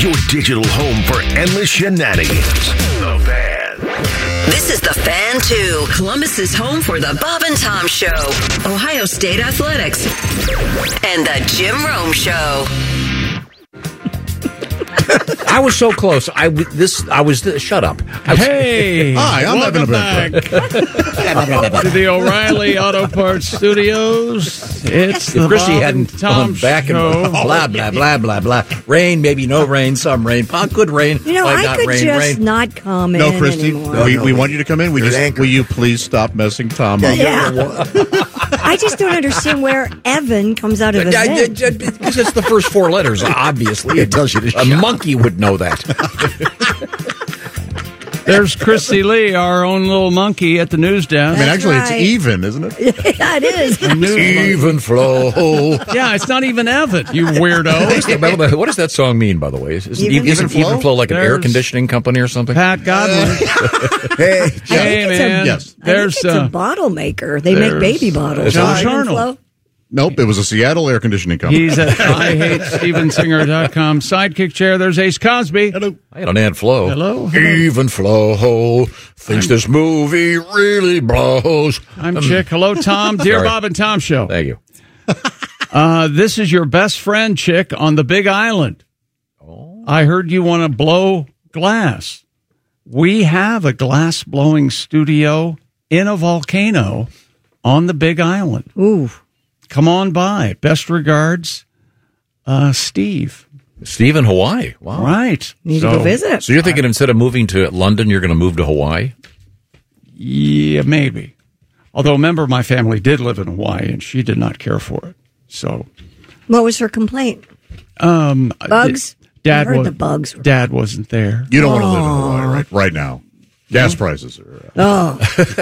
your digital home for endless shenanigans. The Fan. This is The Fan 2, Columbus's home for the Bob and Tom Show, Ohio State Athletics, and the Jim Rome Show. I was so close. Shut up. Hey, hi, I'm having a back to the O'Reilly Auto Parts Studios. It's the Chrissy Bob hadn't and Tom gone back Show. and blah, blah, blah, blah, blah. Rain, maybe no rain, some rain. Good rain. I not could rain, just rain. not come in No, Christy, anymore. we want you to come in. Will you please stop messing Tom up? Yeah. I just don't understand where Evan comes out of the vent. Because it's the first four letters, obviously. It tells you to shut up. Monkey would know that. There's Christy Lee, our own little monkey at the news desk. I mean, actually, right. it's even, isn't it? Yeah, it is. Even flow. Yeah, it's not even Evan, you weirdo. What does that song mean, by the way? Isn't Even even flow like an air There's conditioning company or something? Pat Godwin. Hey, Hey, man. Yes. I There's think it's a bottle maker. They make baby bottles. John Even Charnold. Flow. Nope, it was a Seattle air conditioning company. He's at IHateStevensinger.com. Sidekick chair, there's Ace Cosby. Hello. I don't add flow. Hello. Even flow thinks this movie really blows. I'm Chick. Hello, Tom. Dear Sorry. Bob and Tom Show. Thank you. This is your best friend, Chick, on the Big Island. I heard you want to blow glass. We have a glass blowing studio in a volcano on the Big Island. Ooh. Come on by. Best regards, Steve. Steve in Hawaii. Wow. Right. Need to go visit it. So you're thinking instead of moving to London, you're going to move to Hawaii? Yeah, maybe. Although a member of my family did live in Hawaii, and she did not care for it. So, What was her complaint? Bugs? Dad I heard was the bugs were- Dad wasn't there. You don't want to live in Hawaii right now. Gas prices are... Oh,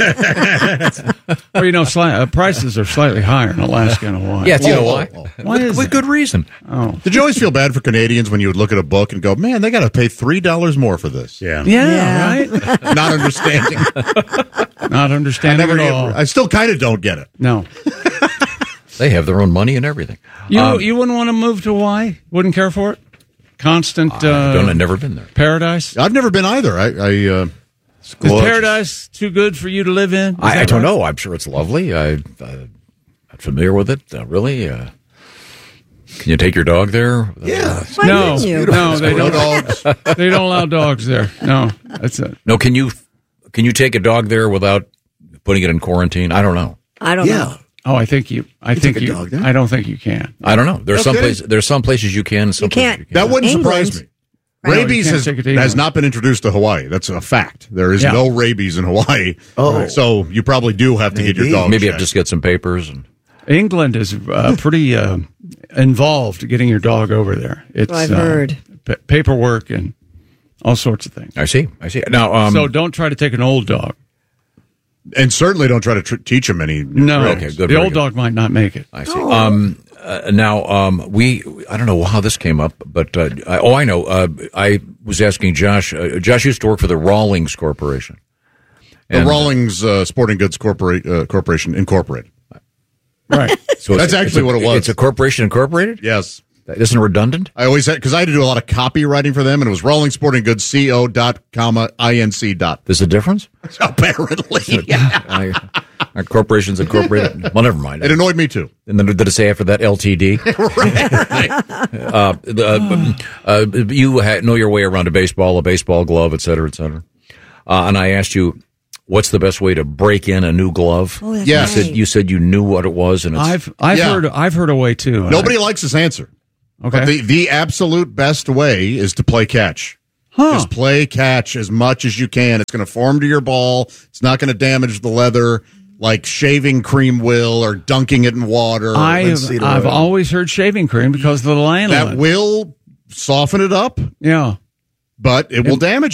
Or, prices are slightly higher in Alaska and Hawaii. Yeah, do you know why? Why is With it? good reason. Did you always feel bad for Canadians when you would look at a book and go, man, they got to pay $3 more for this? Yeah, Yeah. right? Not understanding. Not understanding at all. I still kind of don't get it. No. They have their own money and everything. You wouldn't want to move to Hawaii? Wouldn't care for it? Constant I've never been there. paradise? I've never been either. Is paradise too good for you to live in? Is I that don't right? know. I'm sure it's lovely. I'm familiar with it. Really? Can you take your dog there? Yeah. why No, wouldn't you? no, they No don't. dogs. They don't allow dogs there. No, that's it. No, can you take a dog there without putting it in quarantine? I don't know. I don't know. Oh, I think you. I think take a you. dog there? I don't think you can. I don't know. There's Okay. some places you can. Some can't. places That wouldn't England. surprise me. No, you Rabies can't take it to has England. not been introduced to Hawaii. That's a fact. There is Yeah. no rabies in Hawaii. Oh. So you probably do have to get your dog Maybe checked. I'll just get some papers and. England is pretty involved getting your dog over there. It's I've heard. Paperwork and all sorts of things. I see. Now, So don't try to take an old dog. And certainly don't try to teach him any. No, Okay, good, the very old good. dog might not make it. I see. Now, I don't know how this came up, but I know. I was asking Josh. Josh used to work for the Rawlings Corporation. The Rawlings Sporting Goods Corporation Incorporated. Right. So That's actually what it was. It's a corporation incorporated. Yes. That isn't redundant. I always had, because I had to do a lot of copywriting for them, and it was Rawlings Sporting Goods co.inc. There's a difference. Apparently. Our corporation's incorporated. Well, never mind. It annoyed me too. And then did it say after that LTD? You know your way around a baseball glove, et cetera, et cetera. And I asked you, what's the best way to break in a new glove? Oh, that's Yes. right. You said you knew what it was, and it's, I've heard a way too. Nobody likes this answer. Okay. But the absolute best way is to play catch. Just play catch as much as you can. It's going to form to your ball. It's not going to damage the leather like shaving cream will or dunking it in water. I've always heard shaving cream because of the lanolin. That will soften it up, Yeah. but it will damage